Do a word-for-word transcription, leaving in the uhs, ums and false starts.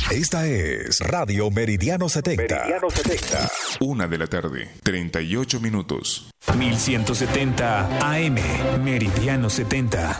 Esta es Radio Meridiano setenta. Meridiano setenta. Una de la tarde, treinta y ocho minutos. mil ciento setenta A M, Meridiano setenta.